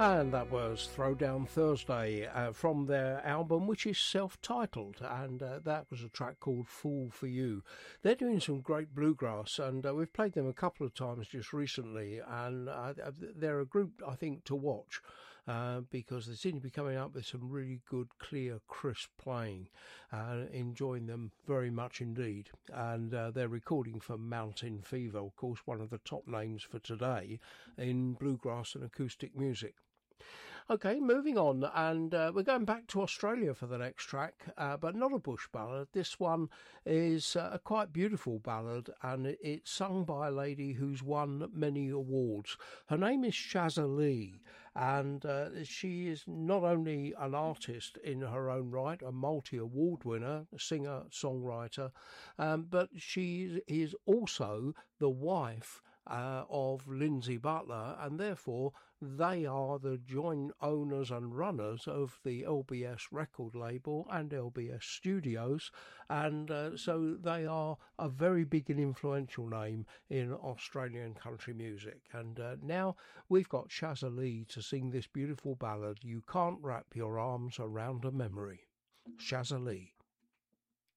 And that was Throwdown Thursday from their album, which is self-titled, and that was a track called Fool for You. They're doing some great bluegrass, and we've played them a couple of times just recently, and they're a group, I think, to watch, because they seem to be coming up with some really good, clear, crisp playing, enjoying them very much indeed. And they're recording for Mountain Fever, of course, one of the top names for today in bluegrass and acoustic music. Okay, moving on, and we're going back to Australia for the next track, but not a bush ballad. This one is a quite beautiful ballad, and it's sung by a lady who's won many awards. Her name is Shazza Lee, and she is not only an artist in her own right, a multi-award winner, a singer, songwriter, but she is also the wife of Lindsay Butler, and therefore they are the joint owners and runners of the LBS record label and LBS Studios, and so they are a very big and influential name in Australian country music. And now we've got Shazza Lee to sing this beautiful ballad, You Can't Wrap Your Arms Around a Memory. Shazza Lee.